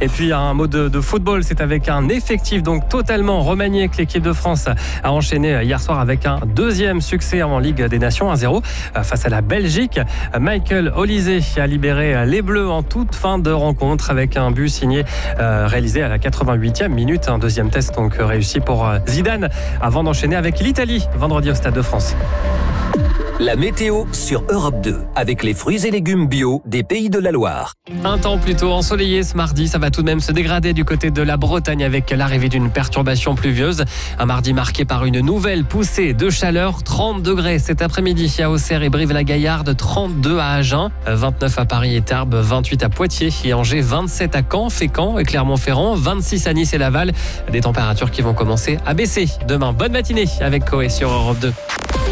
Et puis un mot de football, c'est avec un effectif donc totalement remanié que l'équipe de France a enchaîné hier soir avec un deuxième succès en Ligue des Nations 1-0 face à la Belgique. Michael Olise a libéré les Bleus en toute fin de rencontre avec un but signé réalisé à la 88e minute. Un deuxième test donc réussi pour Zidane avant d'enchaîner avec l'Italie vendredi au Stade de France. La météo sur Europe 2, avec les fruits et légumes bio des Pays de la Loire. Un temps plutôt ensoleillé ce mardi, ça va tout de même se dégrader du côté de la Bretagne avec l'arrivée d'une perturbation pluvieuse. Un mardi marqué par une nouvelle poussée de chaleur, 30 degrés cet après-midi à Auxerre et Brive-la-Gaillarde, 32 à Agen, 29 à Paris et Tarbes, 28 à Poitiers et Angers, 27 à Caen, Fécamp et Clermont-Ferrand, 26 à Nice et Laval. Des températures qui vont commencer à baisser demain. Bonne matinée avec Coé sur Europe 2.